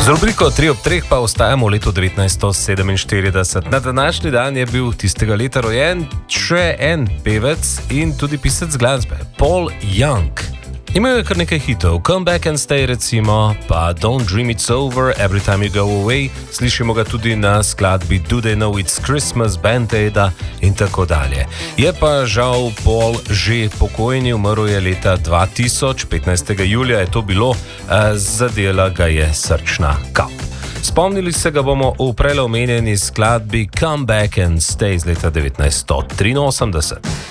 Z rubriko 3 ob 3 pa ostajamo v letu 1947. Na današnji dan je bil tistega leta rojen še en pevec in tudi pisec glasbe, Paul Young. Imel je kar nekaj hitov, Come Back and Stay recimo, pa Don't Dream It's Over, Every Time You Go Away, slišimo ga tudi na skladbi Do They Know It's Christmas, Band Aida in tako dalje. Je pa žal Paul že pokojni, umrl je leta 2000, 15. julija je to bilo, zadela ga je srčna kap. Spomnili se ga bomo v prele omenjeni skladbi Come Back and Stay iz leta 1983.